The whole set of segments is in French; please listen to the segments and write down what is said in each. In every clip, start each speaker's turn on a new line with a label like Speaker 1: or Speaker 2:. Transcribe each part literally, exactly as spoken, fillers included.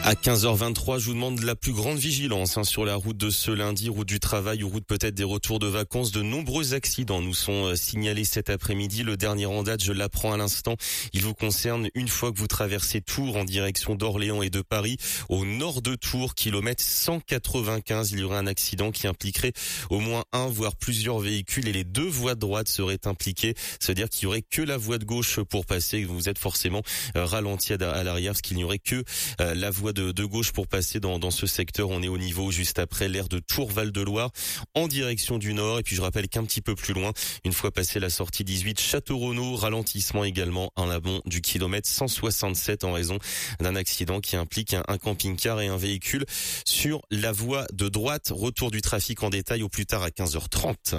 Speaker 1: À quinze heures vingt-trois, je vous demande la plus grande vigilance hein, sur la route de ce lundi, route du travail ou route peut-être des retours de vacances. De nombreux accidents nous sont euh, signalés cet après-midi. Le dernier en date, je l'apprends à l'instant, il vous concerne une fois que vous traversez Tours en direction d'Orléans et de Paris. Au nord de Tours, kilomètre cent quatre-vingt-quinze, il y aurait un accident qui impliquerait au moins un, voire plusieurs véhicules et les deux voies de droite seraient impliquées. C'est-à-dire qu'il y aurait que la voie de gauche pour passer et que vous êtes forcément euh, ralenti à, à l'arrière parce qu'il n'y aurait que euh, la voie De, de gauche pour passer dans, dans ce secteur. On est au niveau juste après l'aire de Tours-Val-de-Loire en direction du nord. Et puis je rappelle qu'un petit peu plus loin, une fois passé la sortie dix-huit, Château-Renaud, ralentissement également en amont du kilomètre cent soixante-sept en raison d'un accident qui implique un, un camping-car et un véhicule sur la voie de droite. Retour du trafic en détail au plus tard à quinze heures trente.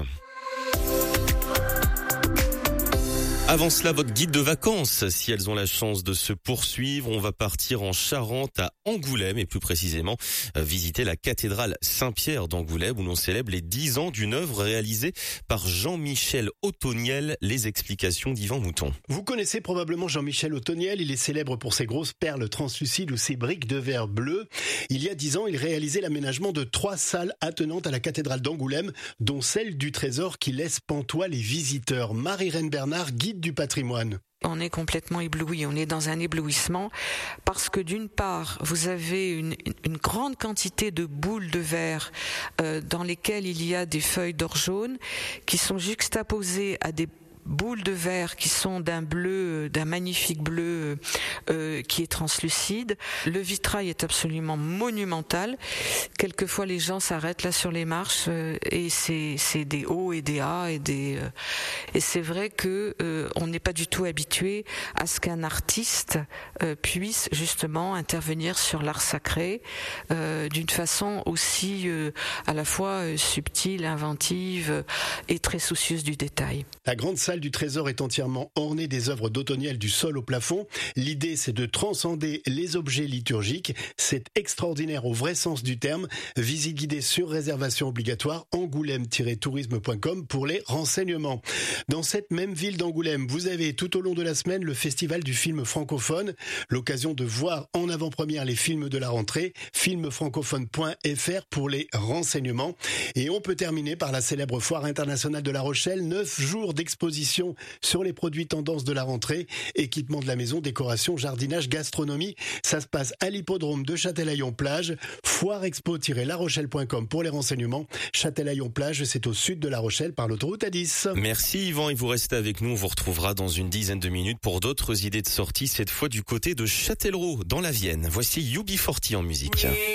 Speaker 1: Avant cela, votre guide de vacances, si elles ont la chance de se poursuivre, on va partir en Charente, à Angoulême, et plus précisément euh, visiter la cathédrale Saint-Pierre d'Angoulême, où l'on célèbre les dix ans d'une œuvre réalisée par Jean-Michel Ottoniel. Les explications d'Yvan Mouton.
Speaker 2: Vous connaissez probablement Jean-Michel Ottoniel, il est célèbre pour ses grosses perles translucides ou ses briques de verre bleu. Il y a dix ans, il réalisait l'aménagement de trois salles attenantes à la cathédrale d'Angoulême, dont celle du trésor qui laisse pantois les visiteurs. Marie-Reine Bernard, guide du patrimoine.
Speaker 3: On est complètement ébloui, on est dans un éblouissement parce que d'une part, vous avez une, une grande quantité de boules de verre euh, dans lesquelles il y a des feuilles d'or jaune qui sont juxtaposées à des boules de verre qui sont d'un bleu, d'un magnifique bleu euh, qui est translucide. Le vitrail est absolument monumental. Quelquefois, les gens s'arrêtent là sur les marches euh, et c'est c'est des hauts et des A et des euh, et c'est vrai que euh, on n'est pas du tout habitué à ce qu'un artiste euh, puisse justement intervenir sur l'art sacré euh, d'une façon aussi euh, à la fois euh, subtile, inventive euh, et très soucieuse du détail.
Speaker 2: La grande salle du trésor est entièrement ornée des œuvres d'Ottoniel du sol au plafond. L'idée, c'est de transcender les objets liturgiques. C'est extraordinaire au vrai sens du terme. Visite guidée sur réservation obligatoire, angoulême tiret tourisme point com pour les renseignements. Dans cette même ville d'Angoulême, vous avez tout au long de la semaine le festival du film francophone. L'occasion de voir en avant-première les films de la rentrée. film francophone point f r pour les renseignements. Et on peut terminer par la célèbre foire internationale de La Rochelle. Neuf jours d'exposition sur les produits tendances de la rentrée, équipement de la maison, décoration, jardinage, gastronomie. Ça se passe à l'hippodrome de Châtelaillon-Plage, foire expo tiret la rochelle point com pour les renseignements. Châtelaillon-Plage, c'est au sud de La Rochelle par l'autoroute A dix.
Speaker 1: Merci Yvan et vous restez avec nous. On vous retrouvera dans une dizaine de minutes pour d'autres idées de sortie, cette fois du côté de Châtellerault dans la Vienne. Voici U B quarante en musique.